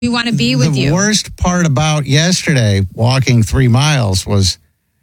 We want to be with you. The worst part about yesterday, walking 3 miles, was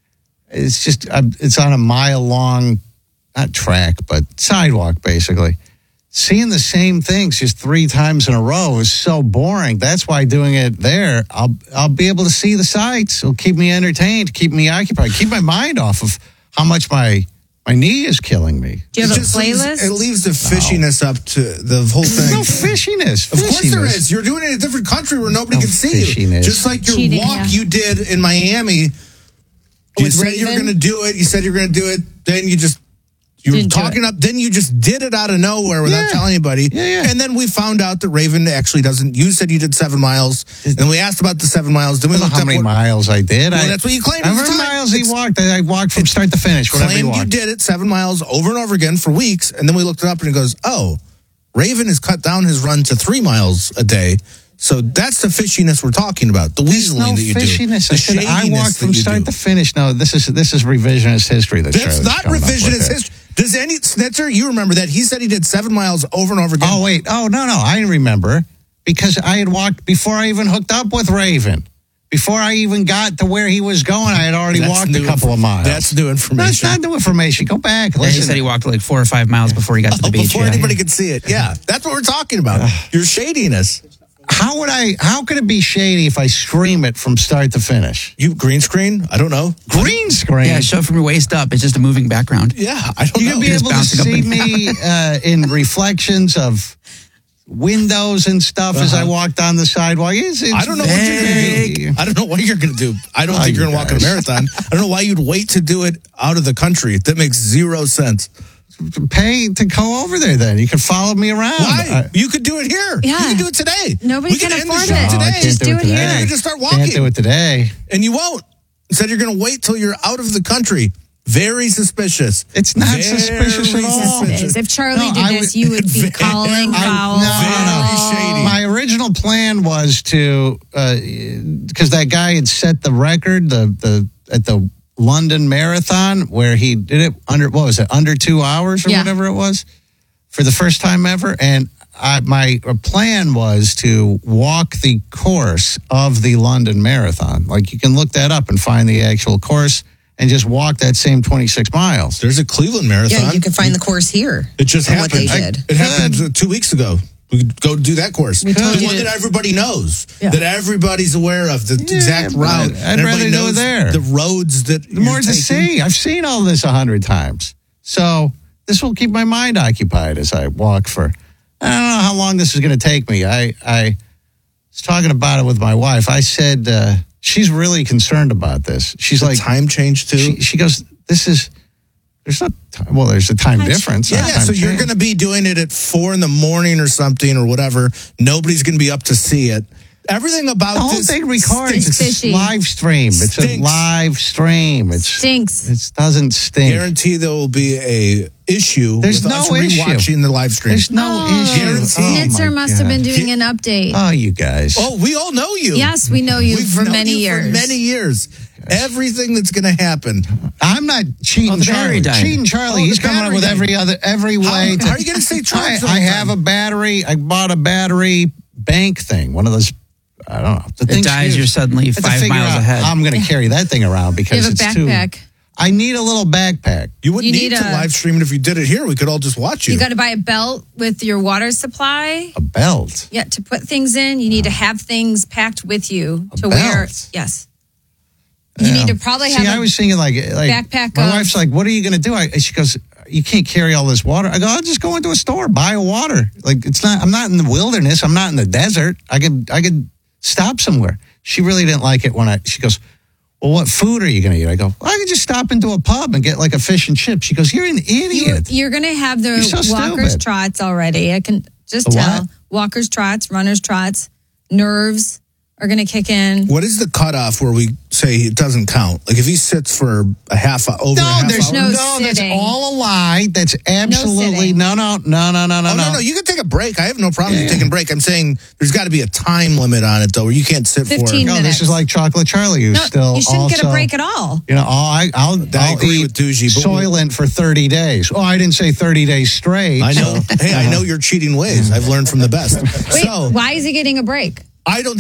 it's on a mile-long, not track, but sidewalk, basically. Seeing the same things just 3 times in a row is so boring. That's why doing it there, I'll be able to see the sights. It'll keep me entertained, keep me occupied, keep my mind off of how much my knee is killing me. Do you have a playlist? It leaves the fishiness up to the whole thing. No fishiness. Of course there is. You're doing it in a different country where nobody can see fishiness. you. Just like your Cheating, walk you did in Miami. You said you were going to do it. You said you were going to do it. Then you were talking up. Then you just did it out of nowhere without telling anybody. Yeah. And then we found out that Raven actually doesn't. You said you did 7 miles. And we asked about the 7 miles. Then we I don't looked know how up many miles I did. Well, that's what you claimed. How many miles he walked? I walked from start to finish. Whatever he Claimed walked. you did it 7 miles over and over again for weeks. And then we looked it up and it goes, oh, Raven has cut down his run to 3 miles a day. So that's the fishiness we're talking about. The weaseling that you fishiness. do. The shadiness I walked from start to finish. No, this is revisionist history. That's not revisionist history. Does any Snitzer? You remember that he said he did 7 miles over and over again. Oh wait. Oh no. I remember because I had walked before I even hooked up with Raven. Before I even got to where he was going, I had already walked a couple of miles. That's new information. That's not new information. Go back. Yeah, he said he walked like 4 or 5 miles before he got to the beach. Before anybody could see it. Yeah, that's what we're talking about. Your shadiness. How could it be shady if I stream it from start to finish? You green screen? I don't know. Green screen? Yeah, show from your waist up. It's just a moving background. Yeah, I don't know. You'll be able to see me in reflections of windows and stuff as I walk down the sidewalk. I don't know what you're going to do. I don't know what you're going to do. I don't think you're going to walk a marathon. I don't know why you'd wait to do it out of the country. That makes zero sense. Pay to go over there then. You can follow me around. Why? You could do it here. Yeah. You can do it today. Nobody we can end the afford show it. today. Just do it here. And you can just start walking. Can't do it today. And you won't. Instead, you're going to wait till you're out of the country. Very suspicious. It's not suspicious at all. Suspicious. If Charlie did this, you would be calling foul. No. Shady. My original plan was to, because that guy had set the record at the London Marathon where he did it under 2 hours or whatever it was for the first time ever. And my plan was to walk the course of the London Marathon. Like you can look that up and find the actual course and just walk that same 26 miles. There's a Cleveland Marathon. Yeah, you can find the course here. It just happened. What they did. It happened 2 weeks ago. We could go do that course. The one that everybody knows, that everybody's aware of, the exact route. I'd rather do it there. The roads that The more to see. I've seen all this 100 times. So this will keep my mind occupied as I walk for, I don't know how long this is going to take me. I was talking about it with my wife. I said, she's really concerned about this. She's like, time change too? She goes, there's a time difference. Yeah, so you're going to be doing it at 4 a.m. or something or whatever. Nobody's going to be up to see it. Everything about the whole this thing records. It's fishy. live stream. It's a live stream. It Stinks. It doesn't stink. Guarantee there will be a issue. There's with no us issue. Rewatching the live stream. There's no issue. Snitzer must have been doing an update. Oh, you guys. Oh, we all know you. Yes, we know you We've for known many you years. For many years. Everything that's going to happen. I'm not cheating Charlie. Cheating Charlie. He's coming up with every way. How are you going to say Charlie? I have a battery. I bought a battery bank thing. One of those. I don't know. It dies. You're suddenly 5 miles ahead. I'm going to carry that thing around because You have a backpack. I need a little backpack. You wouldn't need to live stream it if you did it here. We could all just watch you. You got to buy a belt with your water supply. A belt? Yeah, to put things in. You need to have things packed with you to wear. Yes. You need to probably have I was thinking like backpack. My wife's like, what are you going to do? She goes, you can't carry all this water. I go, I'll just go into a store, buy a water. Like I'm not in the wilderness. I'm not in the desert. I could stop somewhere. She really didn't like it when she goes, well, what food are you going to eat? I go, well, I could just stop into a pub and get like a fish and chips. She goes, you're an idiot. You're going to have the so walker's stupid. trots already. I can just The tell. what? Walker's trots, runner's trots, nerves are going to kick in. What is the cutoff where we say it doesn't count? Like if he sits for a half hour, over a half there's hour? No that's sitting. all a lie. That's absolutely no. No. You can take a break. I have no problem with taking a break. I'm saying there's got to be a time limit on it, though, where you can't sit 15 No, minutes. this is like Chocolate Charlie, who's still you shouldn't get a also- break at all. You know, I'll agree eat with Doogie, but Soylent for 30 days. Oh, I didn't say 30 days straight. I know. Hey, I know your cheating ways. I've learned from the best. Wait, So why is he getting a break? I don't